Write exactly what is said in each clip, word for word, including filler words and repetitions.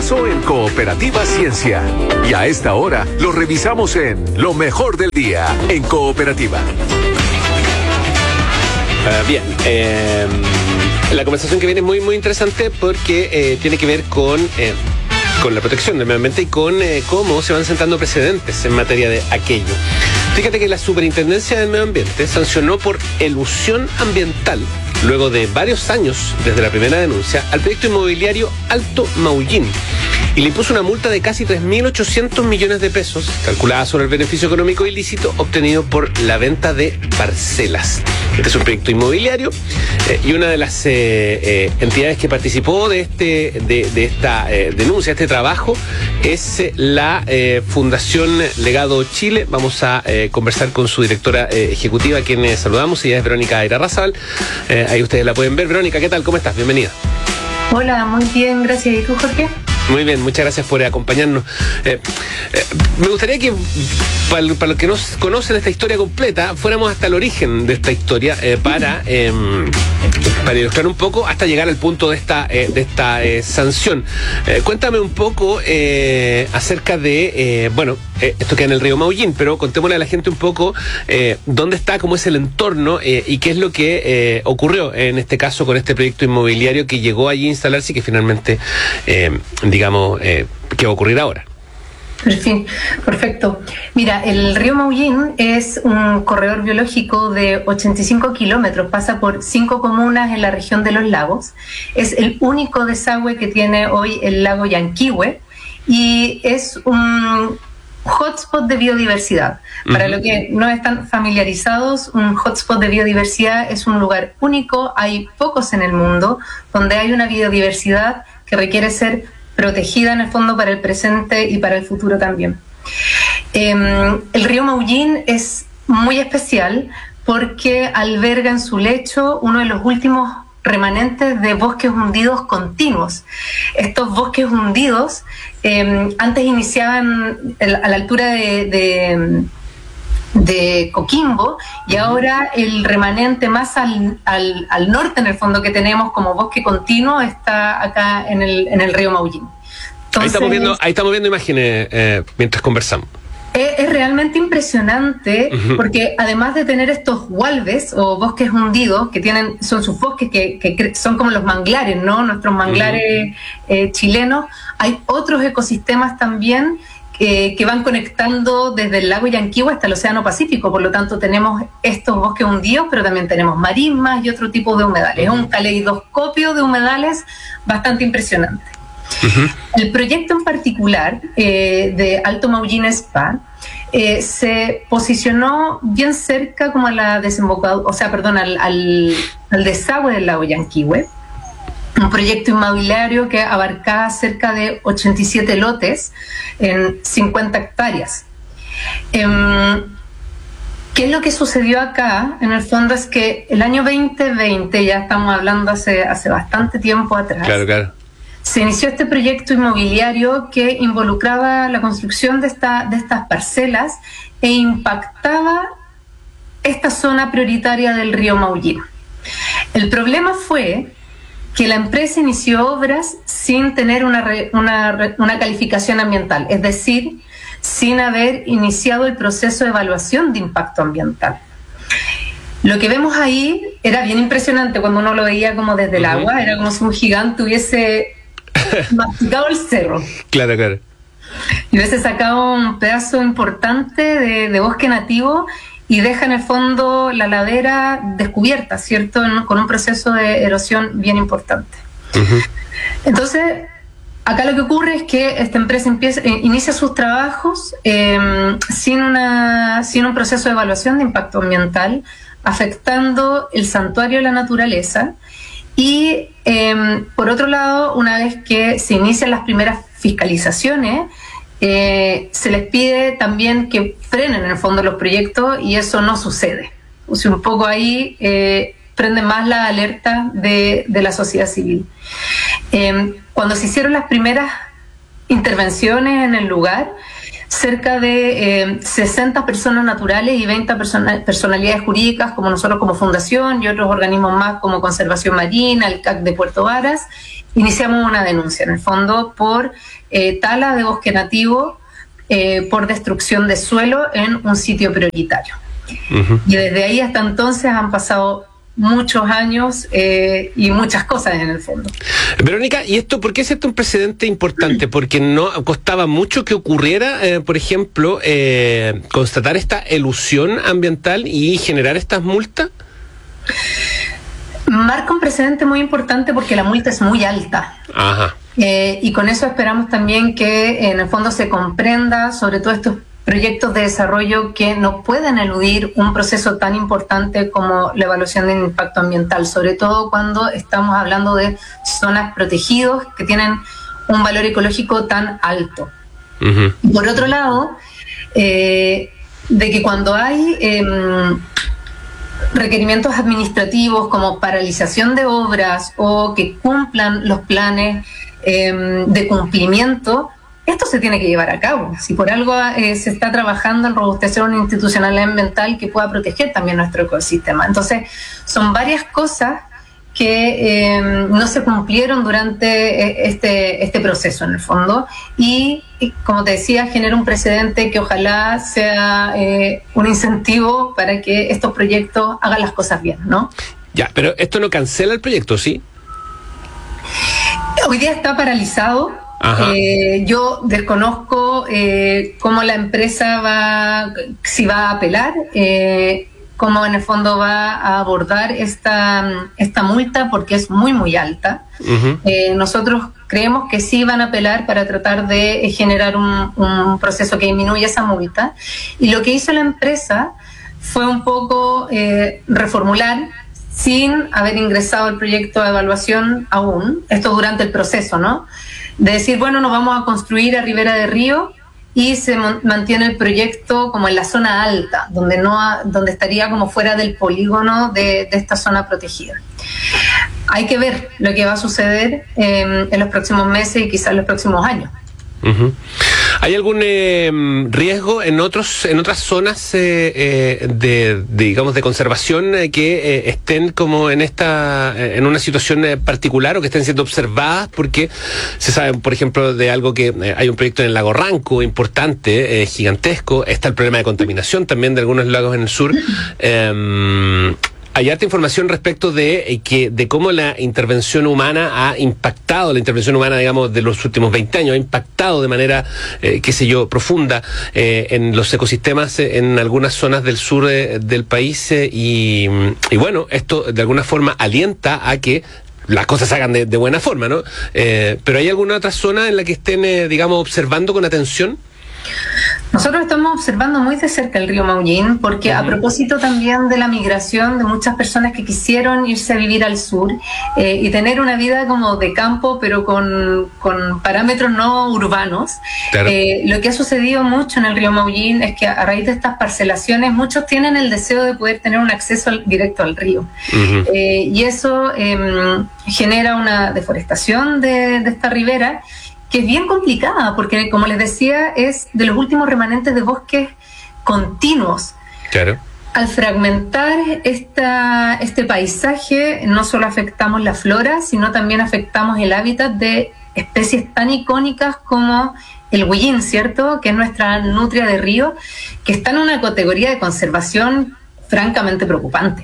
pasó en Cooperativa Ciencia. Y a esta hora lo revisamos en Lo Mejor del Día en Cooperativa. Uh, bien, eh, la conversación que viene es muy, muy interesante porque eh, tiene que ver con... Eh, con la protección del medio ambiente y con eh, cómo se van sentando precedentes en materia de aquello. Fíjate que la Superintendencia del Medio Ambiente sancionó por elusión ambiental, luego de varios años desde la primera denuncia, al proyecto inmobiliario Alto Maullín y le impuso una multa de casi tres mil ochocientos millones de pesos, calculada sobre el beneficio económico ilícito obtenido por la venta de parcelas. Este es un proyecto inmobiliario eh, y una de las eh, eh, entidades que participó de este de, de esta eh, denuncia, este trabajo, es eh, la eh, Fundación Legado Chile. Vamos a eh, conversar con su directora eh, ejecutiva, a quien eh, saludamos. Ella es Verónica Irarrázaval. Eh, ahí ustedes la pueden ver. Verónica, ¿qué tal? ¿Cómo estás? Bienvenida. Hola, muy bien, gracias. ¿Y tú, Jorge? Muy bien, muchas gracias por acompañarnos. Eh, eh, me gustaría que, para, para los que no conocen esta historia completa, fuéramos hasta el origen de esta historia eh, para, eh, para ilustrar un poco hasta llegar al punto de esta, eh, de esta eh, sanción. Eh, cuéntame un poco eh, acerca de, eh, bueno, eh, esto queda en el río Maullín, pero contémosle a la gente un poco eh, dónde está, cómo es el entorno eh, y qué es lo que eh, ocurrió en este caso con este proyecto inmobiliario que llegó allí a instalarse y que finalmente, eh, digamos, eh, ¿qué va a ocurrir ahora? Sí, perfecto. Mira, el río Maullín es un corredor biológico de ochenta y cinco kilómetros, pasa por cinco comunas en la región de los lagos. Es el único desagüe que tiene hoy el lago Yanquihue y es un hotspot de biodiversidad. Uh-huh. Para los que no están familiarizados, un hotspot de biodiversidad es un lugar único, hay pocos en el mundo, donde hay una biodiversidad que requiere ser protegida en el fondo para el presente y para el futuro también. Eh, el río Maullín es muy especial porque alberga en su lecho uno de los últimos remanentes de bosques hundidos continuos. Estos bosques hundidos eh, antes iniciaban a la altura de, de de Coquimbo y ahora el remanente más al, al, al norte en el fondo que tenemos como bosque continuo está acá en el, en el río Maullín. Entonces, ahí estamos viendo, ahí estamos viendo imágenes eh, mientras conversamos. Es, es realmente impresionante uh-huh. porque además de tener estos hualves o bosques hundidos que tienen, son sus bosques que, que son como los manglares, ¿no? Nuestros manglares uh-huh. eh, chilenos, hay otros ecosistemas también Eh, que van conectando desde el lago Yanquihue hasta el Océano Pacífico. Por lo tanto, tenemos estos bosques hundidos, pero también tenemos marismas y otro tipo de humedales. Es un caleidoscopio de humedales bastante impresionante. Uh-huh. El proyecto en particular eh, de Alto Maullín Spa eh, se posicionó bien cerca como a la desembocadura, o sea, perdón, al, al, al desagüe del lago Yanquihue. Un proyecto inmobiliario que abarcaba cerca de ochenta y siete lotes en cincuenta hectáreas. Eh, ¿Qué es lo que sucedió acá? En el fondo es que el año veinte veinte, ya estamos hablando hace, hace bastante tiempo atrás, claro, claro. se inició este proyecto inmobiliario que involucraba la construcción de, esta, de estas parcelas e impactaba esta zona prioritaria del río Maullín. El problema fue que la empresa inició obras sin tener una, re, una, una calificación ambiental, es decir, sin haber iniciado el proceso de evaluación de impacto ambiental. Lo que vemos ahí era bien impresionante cuando uno lo veía como desde el uh-huh. agua, era como si un gigante hubiese masticado el cerro. Claro, claro. Y hubiese sacado un pedazo importante de, de bosque nativo y deja en el fondo la ladera descubierta, ¿cierto? Con un proceso de erosión bien importante. Uh-huh. Entonces, acá lo que ocurre es que esta empresa empieza, eh, inicia sus trabajos eh, sin, una, sin un proceso de evaluación de impacto ambiental, afectando el santuario de la naturaleza. Y, eh, por otro lado, una vez que se inician las primeras fiscalizaciones, Eh, se les pide también que frenen en el fondo los proyectos y eso no sucede. O sea, un poco ahí eh, prende más la alerta de, de la sociedad civil. Eh, cuando se hicieron las primeras intervenciones en el lugar, cerca de eh, sesenta personas naturales y veinte persona, personalidades jurídicas como nosotros como fundación y otros organismos más como Conservación Marina, el C A C de Puerto Varas, iniciamos una denuncia, en el fondo, por eh, tala de bosque nativo, eh, por destrucción de suelo en un sitio prioritario. Uh-huh. Y desde ahí hasta entonces han pasado muchos años eh, y muchas cosas en el fondo. Verónica, ¿y esto por qué es esto un precedente importante? Porque no costaba mucho que ocurriera, eh, por ejemplo, eh, constatar esta elusión ambiental y generar estas multas. Marca un precedente muy importante porque la multa es muy alta. Ajá. Eh, y con eso esperamos también que en el fondo se comprenda sobre todo estos proyectos de desarrollo que no pueden eludir un proceso tan importante como la evaluación de impacto ambiental, sobre todo cuando estamos hablando de zonas protegidas que tienen un valor ecológico tan alto. Uh-huh. Por otro lado, eh, de que cuando hay eh, requerimientos administrativos como paralización de obras o que cumplan los planes eh, de cumplimiento, esto se tiene que llevar a cabo. Si por algo eh, se está trabajando en robustecer una institucionalidad ambiental que pueda proteger también nuestro ecosistema. Entonces, son varias cosas que eh, no se cumplieron durante este, este proceso, en el fondo. Y, y, como te decía, genera un precedente que ojalá sea eh, un incentivo para que estos proyectos hagan las cosas bien, ¿no? Ya, pero esto no cancela el proyecto, ¿sí? Hoy día está paralizado. Eh, yo desconozco eh, cómo la empresa va, si va a apelar, eh, cómo en el fondo va a abordar esta, esta multa, porque es muy, muy alta. Uh-huh. Eh, nosotros creemos que sí van a apelar para tratar de generar un, un proceso que disminuya esa multa. Y lo que hizo la empresa fue un poco eh, reformular, sin haber ingresado el proyecto de evaluación aún, esto durante el proceso, ¿no? De decir, bueno, nos vamos a construir a ribera de río y se mantiene el proyecto como en la zona alta, donde no ha, donde estaría como fuera del polígono de, de esta zona protegida. Hay que ver lo que va a suceder eh, en los próximos meses y quizás en los próximos años. Uh-huh. ¿Hay algún eh, riesgo en otros en otras zonas eh, eh, de, de digamos de conservación eh, que eh, estén como en esta eh, en una situación eh, particular o que estén siendo observadas? Porque se sabe, por ejemplo, de algo que eh, hay un proyecto en el lago Ranco importante, eh, gigantesco. Está el problema de contaminación también de algunos lagos en el sur. Eh, Hay harta información respecto de eh, que de cómo la intervención humana ha impactado, la intervención humana, digamos, de los últimos veinte años, ha impactado de manera, eh, qué sé yo, profunda eh, en los ecosistemas eh, en algunas zonas del sur eh, del país eh, y, y bueno, esto de alguna forma alienta a que las cosas se hagan de, de buena forma, ¿no? Eh, pero ¿hay alguna otra zona en la que estén, eh, digamos, observando con atención? Nosotros estamos observando muy de cerca el río Maullín, porque uh-huh. a propósito también de la migración de muchas personas que quisieron irse a vivir al sur eh, y tener una vida como de campo, pero con, con parámetros no urbanos, claro. eh, lo que ha sucedido mucho en el río Maullín es que a raíz de estas parcelaciones muchos tienen el deseo de poder tener un acceso al, directo al río. Uh-huh. Eh, y eso eh, genera una deforestación de, de esta ribera, que es bien complicada, porque como les decía, es de los últimos remanentes de bosques continuos. Claro. Al fragmentar esta, este paisaje, no solo afectamos la flora, sino también afectamos el hábitat de especies tan icónicas como el huillín, ¿cierto?, que es nuestra nutria de río, que está en una categoría de conservación francamente preocupante.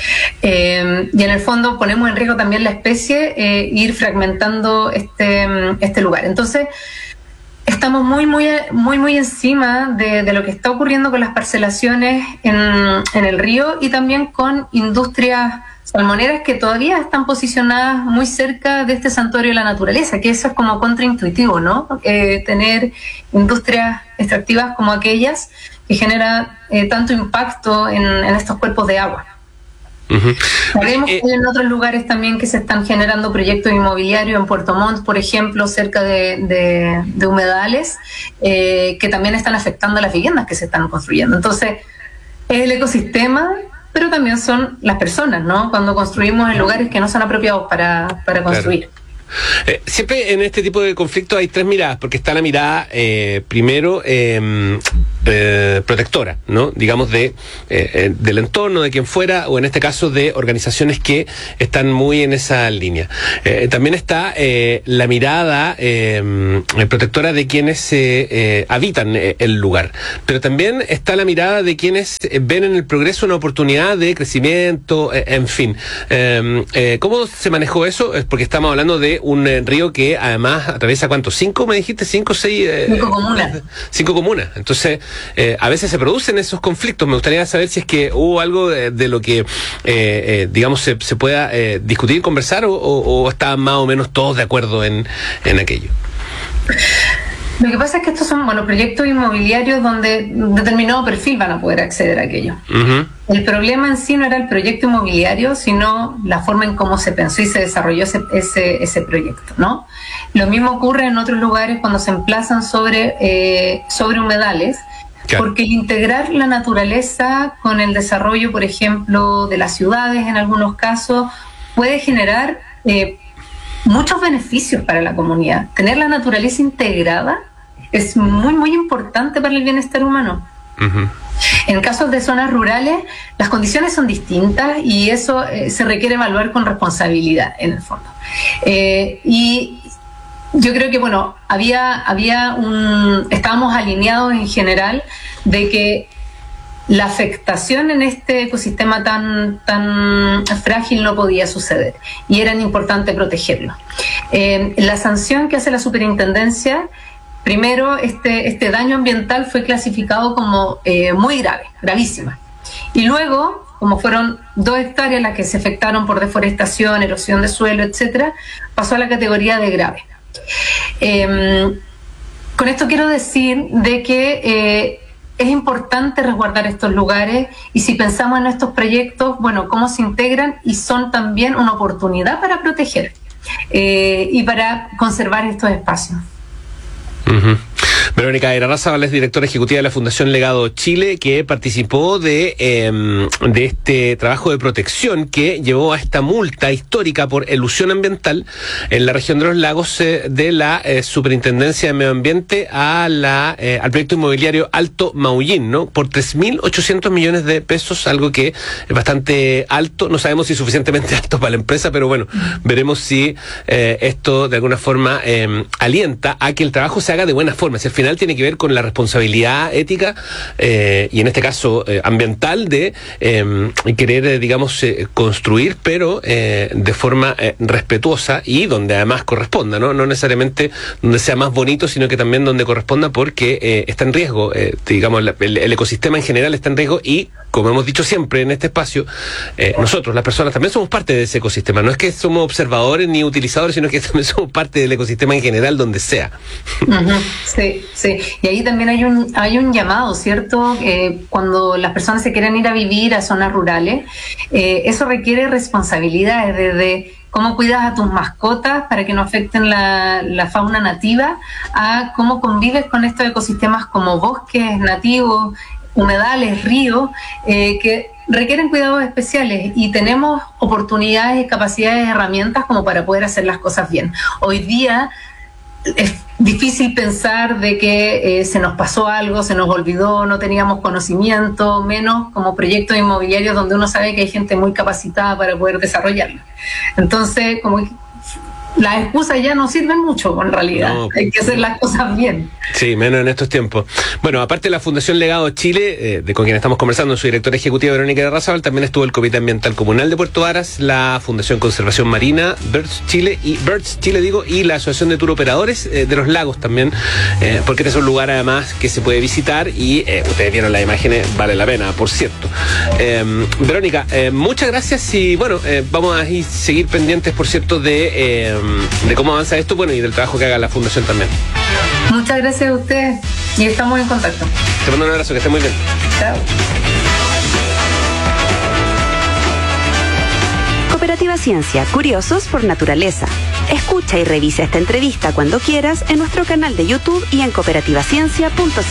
Eh, y en el fondo ponemos en riesgo también la especie eh, ir fragmentando este, este lugar. Entonces estamos muy muy muy muy encima de, de lo que está ocurriendo con las parcelaciones en, en el río y también con industrias salmoneras que todavía están posicionadas muy cerca de este santuario de la naturaleza, que eso es como contraintuitivo, ¿no? Eh, tener industrias extractivas como aquellas que generan eh, tanto impacto en, en estos cuerpos de agua. Uh-huh. Sabemos eh, que hay en otros lugares también que se están generando proyectos inmobiliarios, en Puerto Montt, por ejemplo, cerca de, de, de humedales, eh, que también están afectando las viviendas que se están construyendo. Entonces, es el ecosistema, pero también son las personas, ¿no? Cuando construimos en lugares que no son apropiados para, para construir. Claro. Eh, siempre en este tipo de conflictos hay tres miradas, porque está la mirada, eh, primero, eh, eh, protectora, ¿no? Digamos de eh, del entorno, de quien fuera, o en este caso de organizaciones que están muy en esa línea. Eh, también está eh, la mirada eh, protectora de quienes eh, eh, habitan eh, el lugar, pero también está la mirada de quienes eh, ven en el progreso una oportunidad de crecimiento, eh, en fin. Eh, eh, ¿Cómo se manejó eso? Es porque estamos hablando de un eh, río que además atraviesa, ¿cuántos? ¿Cinco, me dijiste? ¿Cinco, seis? Eh, cinco comunas. Cinco comunas. Entonces, eh, a veces se producen esos conflictos. Me gustaría saber si es que hubo algo de, de lo que, eh, eh, digamos, se, se pueda eh, discutir, conversar, o, o, o estaban más o menos todos de acuerdo en, en aquello. Lo que pasa es que estos son, bueno, proyectos inmobiliarios donde determinado perfil van a poder acceder a aquello. Uh-huh. El problema en sí no era el proyecto inmobiliario, sino la forma en cómo se pensó y se desarrolló ese, ese, ese proyecto, ¿no? Lo mismo ocurre en otros lugares cuando se emplazan sobre, eh, sobre humedales, claro. Porque el integrar la naturaleza con el desarrollo, por ejemplo, de las ciudades en algunos casos, puede generar eh, muchos beneficios para la comunidad. Tener la naturaleza integrada es muy, muy importante para el bienestar humano. Uh-huh. En casos de zonas rurales, las condiciones son distintas y eso eh, se requiere evaluar con responsabilidad, en el fondo. Eh, y yo creo que, bueno, había, había un, estábamos alineados en general de que la afectación en este ecosistema tan, tan frágil no podía suceder y era importante protegerlo. Eh, la sanción que hace la superintendencia, primero, este, este daño ambiental fue clasificado como eh, muy grave, gravísima. Y luego, como fueron dos hectáreas las que se afectaron por deforestación, erosión de suelo, etcétera, pasó a la categoría de grave. Eh, con esto quiero decir de que eh, es importante resguardar estos lugares y si pensamos en estos proyectos, bueno, cómo se integran y son también una oportunidad para proteger eh, y para conservar estos espacios. Uh-huh. Verónica Irarrázaval es directora ejecutiva de la Fundación Legado Chile, que participó de, eh, de este trabajo de protección que llevó a esta multa histórica por elusión ambiental en la región de los lagos eh, de la eh, Superintendencia de Medio Ambiente a la, eh, al proyecto inmobiliario Alto Maullín, ¿no? Por tres mil ochocientos millones de pesos, algo que es bastante alto. No sabemos si es suficientemente alto para la empresa, pero bueno, veremos si eh, esto de alguna forma eh, alienta a que el trabajo se haga de buena forma. Si al final tiene que ver con la responsabilidad ética eh, y en este caso eh, ambiental de eh, querer, eh, digamos, eh, construir, pero eh, de forma eh, respetuosa y donde además corresponda, ¿no? No necesariamente donde sea más bonito, sino que también donde corresponda porque eh, está en riesgo, eh, digamos, la, el, el ecosistema en general está en riesgo y, como hemos dicho siempre en este espacio, eh, nosotros, las personas, también somos parte de ese ecosistema. No es que somos observadores ni utilizadores, sino que también somos parte del ecosistema en general donde sea. Uh-huh. Sí, sí. Y ahí también hay un hay un llamado, ¿cierto? Eh, cuando las personas se quieren ir a vivir a zonas rurales, eh, eso requiere responsabilidades desde cómo cuidas a tus mascotas para que no afecten la, la fauna nativa, a cómo convives con estos ecosistemas como bosques nativos, humedales, ríos, eh, que requieren cuidados especiales y tenemos oportunidades, capacidades, herramientas como para poder hacer las cosas bien. Hoy día es difícil pensar de que eh, se nos pasó algo, se nos olvidó, no teníamos conocimiento, menos como proyectos inmobiliarios donde uno sabe que hay gente muy capacitada para poder desarrollarlo. Entonces, como que las excusas ya no sirven mucho, en realidad. No, hay que hacer las cosas bien. Sí, menos en estos tiempos. Bueno, aparte de la Fundación Legado Chile, eh, de con quien estamos conversando, su directora ejecutiva Verónica Irarrázaval, también estuvo el Comité Ambiental Comunal de Puerto Varas, la Fundación Conservación Marina, Birds Chile y Birds Chile digo, y la Asociación de Turoperadores eh, de los Lagos también, eh, porque este es un lugar además que se puede visitar y eh, ustedes vieron las imágenes, vale la pena, por cierto. Eh, Verónica, eh, muchas gracias y bueno, eh, vamos a ir, seguir pendientes, por cierto, de eh, de cómo avanza esto, bueno, y del trabajo que haga la Fundación también. Muchas gracias a ustedes y estamos en contacto. Te mando un abrazo, que estés muy bien. Chao. Cooperativa Ciencia, curiosos por naturaleza. Escucha y revisa esta entrevista cuando quieras en nuestro canal de YouTube y en cooperativa ciencia punto c l.